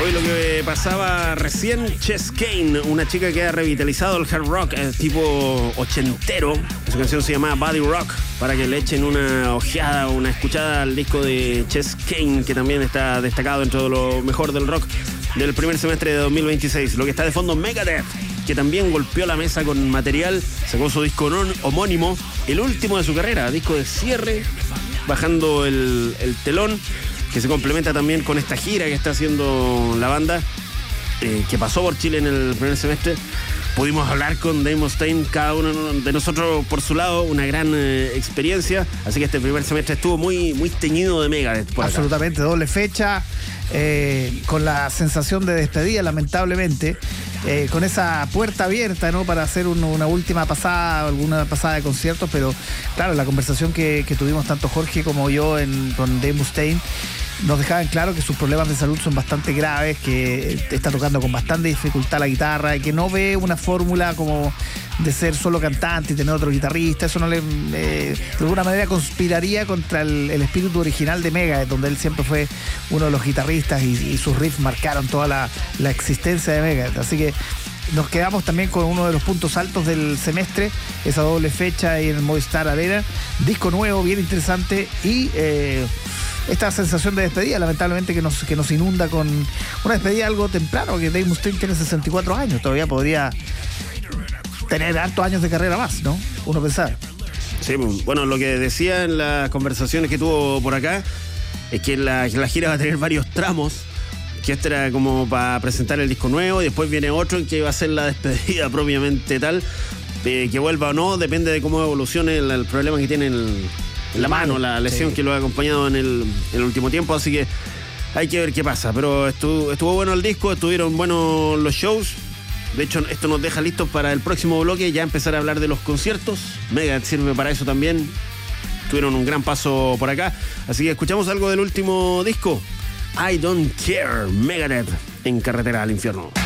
Hoy lo que pasaba recién, Chess Kane, una chica que ha revitalizado el hard rock tipo ochentero. Su canción se llama Body Rock, para que le echen una ojeada, una escuchada al disco de Chess Kane, que también está destacado dentro de lo mejor del rock del primer semestre de 2026. Lo que está de fondo, Megadeth, que también golpeó la mesa con material, sacó su disco homónimo, el último de su carrera, disco de cierre, bajando el telón, que se complementa también con esta gira que está haciendo la banda, que pasó por Chile en el primer semestre. Pudimos hablar con Dave Mustaine, cada uno de nosotros por su lado, una gran experiencia. Así que este primer semestre estuvo muy, muy teñido de Megadeth por acá. Absolutamente, doble fecha, con la sensación de despedida, lamentablemente, con esa puerta abierta, ¿no?, para hacer una última pasada, alguna pasada de conciertos. Pero claro, la conversación que tuvimos tanto Jorge como yo con Dave Mustaine nos dejaban claro que sus problemas de salud son bastante graves, que está tocando con bastante dificultad la guitarra y que no ve una fórmula como de ser solo cantante y tener otro guitarrista. Eso no le de alguna manera conspiraría contra el espíritu original de Megadeth, donde él siempre fue uno de los guitarristas y sus riffs marcaron toda la existencia de Megadeth. Así que nos quedamos también con uno de los puntos altos del semestre, esa doble fecha ahí en el Movistar Arena, disco nuevo, bien interesante, y esta sensación de despedida, lamentablemente, que nos inunda con una despedida algo temprano, que Dave Mustaine tiene 64 años, todavía podría tener hartos años de carrera más, ¿no? Uno pensar. Sí, bueno, lo que decía en las conversaciones que tuvo por acá es que la gira va a tener varios tramos, que este era como para presentar el disco nuevo, y después viene otro en que va a ser la despedida propiamente tal, que vuelva o no, depende de cómo evolucione el problema que tiene en la mano, la lesión, sí, que lo ha acompañado en el último tiempo. Así que hay que ver qué pasa, pero estuvo bueno el disco, estuvieron buenos los shows. De hecho, esto nos deja listos para el próximo bloque, ya empezar a hablar de los conciertos. Megadeth sirve para eso también. Tuvieron un gran paso por acá, así que escuchamos algo del último disco, I Don't Care, Megadeth en Carretera al Infierno.